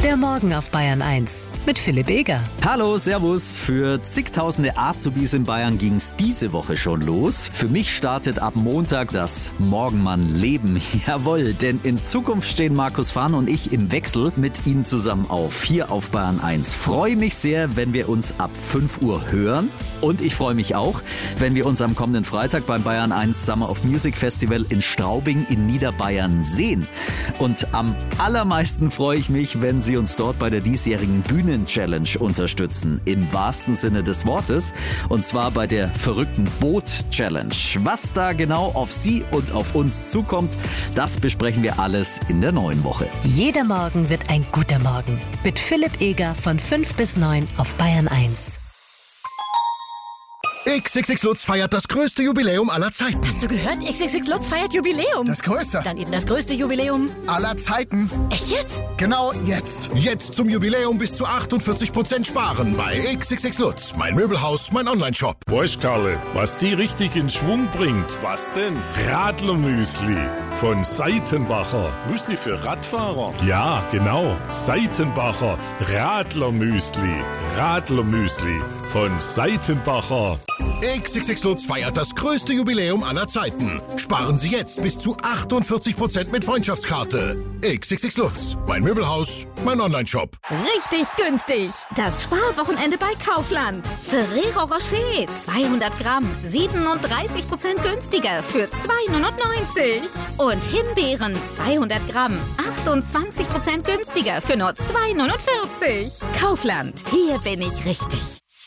Der Morgen auf Bayern 1 mit Philipp Eger. Hallo, servus. Für zigtausende Azubis in Bayern ging's diese Woche schon los. Für mich startet ab Montag das Morgenmann-Leben. Jawohl, denn in Zukunft stehen Markus Fahn und ich im Wechsel mit Ihnen zusammen auf, hier auf Bayern 1. Freue mich sehr, wenn wir uns ab 5 Uhr hören. Und ich freue mich auch, wenn wir uns am kommenden Freitag beim Bayern 1 Summer of Music Festival in Straubing in Niederbayern sehen. Und am allermeisten freue ich mich, wenn Sie uns dort bei der diesjährigen Bühnen-Challenge unterstützen. Im wahrsten Sinne des Wortes. Und zwar bei der verrückten Boot-Challenge. Was da genau auf Sie und auf uns zukommt, das besprechen wir alles in der neuen Woche. Jeder Morgen wird ein guter Morgen. Mit Philipp Eger von 5 bis 9 auf Bayern 1. XXX Lutz feiert das größte Jubiläum aller Zeiten. Hast du gehört? XXX Lutz feiert Jubiläum. Das größte. Dann eben das größte Jubiläum aller Zeiten. Echt jetzt? Genau jetzt. Jetzt zum Jubiläum bis zu 48% sparen bei XXX Lutz. Mein Möbelhaus, mein Onlineshop. Weißt, Karle, was die richtig in Schwung bringt? Was denn? Radlermüsli von Seitenbacher. Müsli für Radfahrer? Ja, genau. Seitenbacher Radlermüsli. Radlermüsli von Seitenbacher. XXX Lutz feiert das größte Jubiläum aller Zeiten. Sparen Sie jetzt bis zu 48% mit Freundschaftskarte. XXX Lutz. Mein Möbelhaus, mein Onlineshop. Richtig günstig. Das Sparwochenende bei Kaufland. Ferrero Rocher 200 Gramm 37% günstiger für 2,99 €. Und Himbeeren 200 Gramm 28% günstiger für nur 2,49 €. Kaufland. Hier bin ich richtig.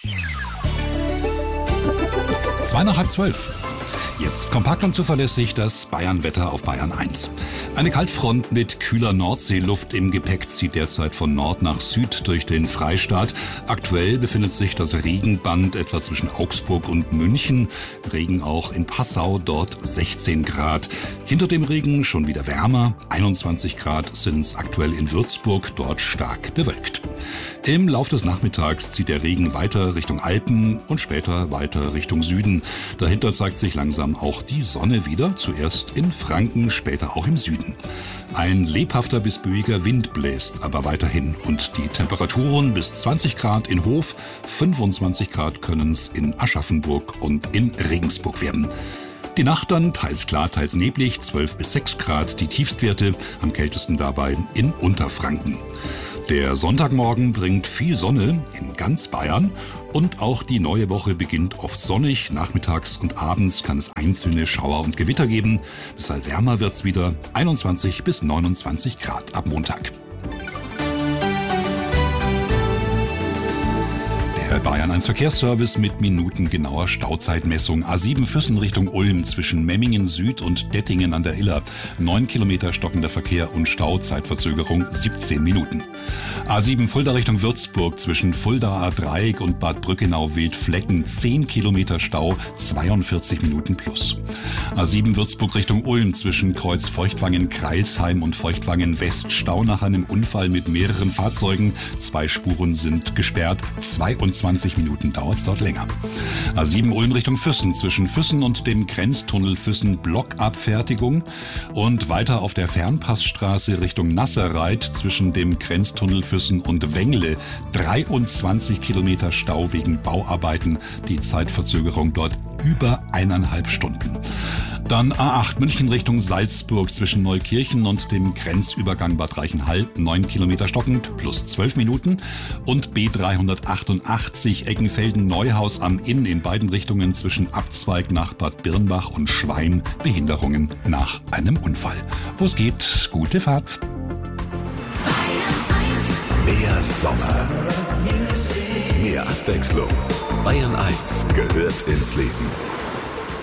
11:02. Jetzt kompakt und zuverlässig das Bayern-Wetter auf Bayern 1. Eine Kaltfront mit kühler Nordseeluft im Gepäck zieht derzeit von Nord nach Süd durch den Freistaat. Aktuell befindet sich das Regenband etwa zwischen Augsburg und München. Regen auch in Passau, dort 16 Grad. Hinter dem Regen schon wieder wärmer. 21 Grad sind es aktuell in Würzburg, dort stark bewölkt. Im Lauf des Nachmittags zieht der Regen weiter Richtung Alpen und später weiter Richtung Süden. Dahinter zeigt sich langsam auch die Sonne wieder, zuerst in Franken, später auch im Süden. Ein lebhafter bis böiger Wind bläst aber weiterhin und die Temperaturen bis 20 Grad in Hof, 25 Grad können es in Aschaffenburg und in Regensburg werden. Die Nacht dann teils klar, teils neblig, 12 bis 6 Grad die Tiefstwerte, am kältesten dabei in Unterfranken. Der Sonntagmorgen bringt viel Sonne in ganz Bayern und auch die neue Woche beginnt oft sonnig. Nachmittags und abends kann es einzelne Schauer und Gewitter geben. Deshalb wärmer wird's wieder, 21 bis 29 Grad ab Montag. Der Bayern 1 Verkehrsservice mit minutengenauer Stauzeitmessung. A7 Füssen Richtung Ulm zwischen Memmingen Süd und Dettingen an der Iller. 9 Kilometer stockender Verkehr und Stau, Zeitverzögerung 17 Minuten. A7 Fulda Richtung Würzburg zwischen Fulda A-Dreieck und Bad Brückenau-Wildflecken 10 Kilometer Stau, 42 Minuten plus. A7 Würzburg Richtung Ulm zwischen Kreuz Feuchtwangen-Kreilsheim und Feuchtwangen-West. Stau nach einem Unfall mit mehreren Fahrzeugen. 2 Spuren sind gesperrt, 22 Minuten dauert es dort länger. A7 Ulm Richtung Füssen zwischen Füssen und dem Grenztunnel Füssen Blockabfertigung und weiter auf der Fernpassstraße Richtung Nasserreit zwischen dem Grenztunnel Füssen und Wengle 23 Kilometer Stau wegen Bauarbeiten, die Zeitverzögerung dort über 1,5 Stunden. Dann A8 München Richtung Salzburg zwischen Neukirchen und dem Grenzübergang Bad Reichenhall 9 Kilometer stockend plus 12 Minuten und B388 Eckenfelden-Neuhaus am Inn in beiden Richtungen zwischen Abzweig nach Bad Birnbach und Schwein Behinderungen nach einem Unfall. Wo es geht, gute Fahrt. Mehr Sommer, mehr Abwechslung. Bayern 1 gehört ins Leben.